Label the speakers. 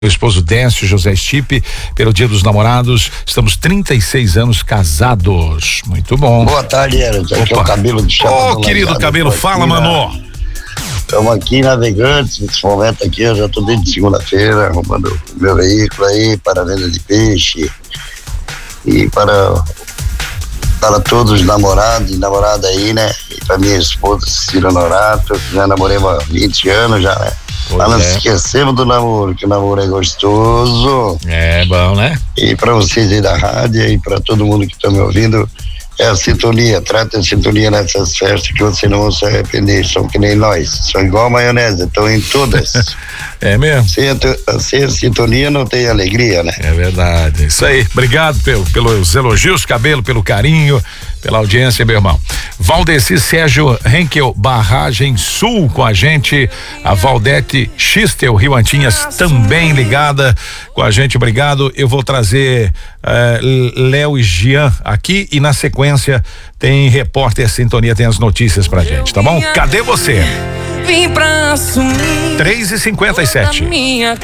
Speaker 1: Meu esposo Décio José Stipe, pelo Dia dos Namorados, estamos 36 anos casados. Muito bom.
Speaker 2: Boa tarde, Eros. Aqui é o Cabelo do Chapa.
Speaker 1: Ô, querido Cabelo, fala, mano.
Speaker 2: Estamos aqui navegantes, nesse momento aqui, eu já estou desde segunda-feira arrumando meu veículo aí para venda de peixe e para todos os namorados e namoradas aí, né? E para minha esposa Cira Norato, já namorei há 20 anos já, né? Mas não se esquecemos do namoro, que o namoro é gostoso.
Speaker 1: É bom, né?
Speaker 2: E para vocês aí da rádio e para todo mundo que está me ouvindo, é a sintonia, trata a sintonia nessas festas que vocês não vão se arrepender, são que nem nós, são igual a maionese, estão em todas.
Speaker 1: É mesmo?
Speaker 2: Sem a sintonia não tem alegria, né?
Speaker 1: É verdade, isso aí, obrigado pelos elogios, Cabelo, pelo carinho, pela audiência, meu irmão. Valdeci Sérgio Henkel, Barragem Sul com a gente, a Valdete Xistel, Rio Antinhas também ligada com a gente, obrigado. Eu vou trazer Léo e Jean aqui e na sequência tem Repórter Sintonia, tem as notícias pra gente, tá bom? Cadê você?
Speaker 3: Vim pra assumir
Speaker 1: 3h57.